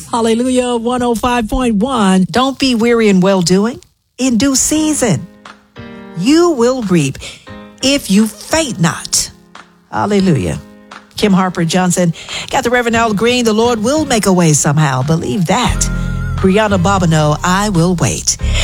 Hallelujah, 105.1. Don't be weary in well-doing. In due season, you will reap if you faint not. Hallelujah. Kim Harper Johnson got the Reverend Al Green. The Lord will make a way somehow. Believe that. Brianna Bobineau, I will wait.